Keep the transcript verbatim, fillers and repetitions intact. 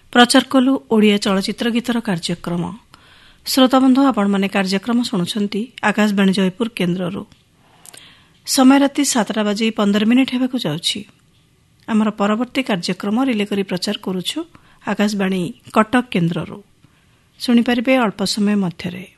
प्रचार कलु ओडिया चलचित्र गीतर कार्यक्रम श्रोताबंधु आपण माने कार्यक्रम शुणुछंती आकाशवाणी जयपुर केन्द्ररू समय राति सातटा बाजी पंदर मिनिट हेबाकु जाउछि। आमर परवर्ती कार्यक्रम रिले करी प्रचार करूछु आकाशवाणी कटक केन्द्ररू। शुणी पारिबे अल्प समय मध्यरे।